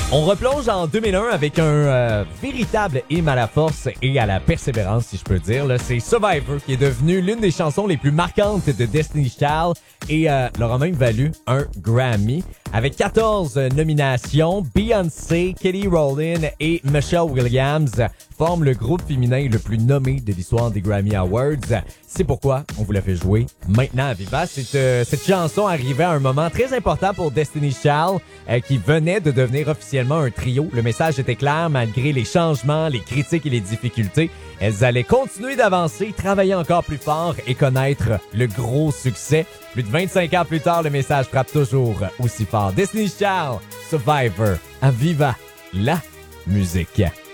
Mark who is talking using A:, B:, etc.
A: On replonge en 2001 avec un véritable hymne à la force et à la persévérance, si je peux dire. Là, c'est Survivor qui est devenu l'une des chansons les plus marquantes de Destiny's Child et leur a même valu un Grammy. Avec 14 nominations, Beyoncé, Kelly Rowland et Michelle Williams forment le groupe féminin le plus nommé de l'histoire des Grammy Awards. C'est pourquoi on vous la fait jouer maintenant à Viva. Cette chanson arrivait à un moment très important pour Destiny's Child qui venait de devenir officiellement un trio. Le message était clair malgré les changements, les critiques et les difficultés. Elles allaient continuer d'avancer, travailler encore plus fort et connaître le gros succès. Plus de 25 ans plus tard, le message frappe toujours aussi fort. Destiny's Child, Survivor, à Viva la musique.